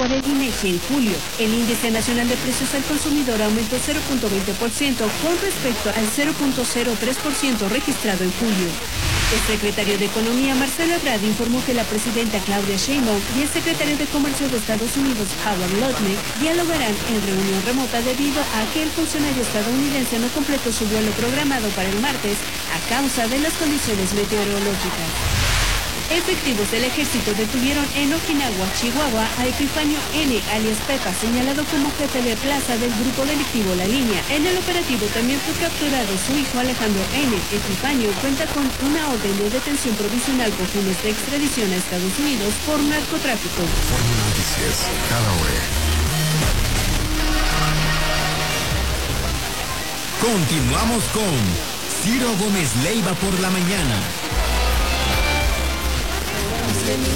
por el INEGI en julio. El índice nacional de precios al consumidor aumentó 0.20% con respecto al 0.03% registrado en julio. El secretario de Economía, Marcelo Ebrard, informó que la presidenta Claudia Sheinbaum y el secretario de Comercio de Estados Unidos, Howard Lutnick, dialogarán en reunión remota debido a que el funcionario estadounidense no completó su vuelo programado para el martes a causa de las condiciones meteorológicas. Efectivos del ejército detuvieron en Okinawa, Chihuahua, a Epifanio N., alias Pepa, señalado como jefe de plaza del grupo delictivo La Línea. En el operativo también fue capturado su hijo Alejandro N. Epifanio cuenta con una orden de detención provisional por fines de extradición a Estados Unidos por narcotráfico. Fórmula Noticias, cada hora. Continuamos con Ciro Gómez Leiva por la mañana.